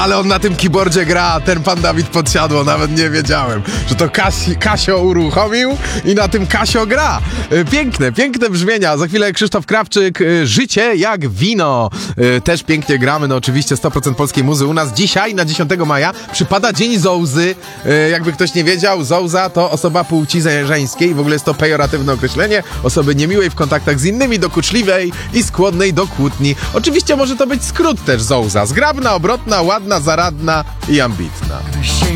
Ale on na tym keyboardzie gra, ten pan Dawid Podsiadło, nawet nie wiedziałem, że to Kasio uruchomił i na tym Kasio gra. Piękne brzmienia. Za chwilę Krzysztof Krawczyk, Życie jak wino. Też pięknie gramy, no oczywiście 100% polskiej muzy u nas. Dzisiaj, na 10 maja, przypada Dzień Zołzy. Jakby ktoś nie wiedział, Zołza to osoba płci żeńskiej, w ogóle jest to pejoratywne określenie osoby niemiłej w kontaktach z innymi, dokuczliwej i skłonnej do kłótni. Oczywiście może to być skrót też Zołza. Zgrabna, obrotna, ładna, zaradna i ambitna.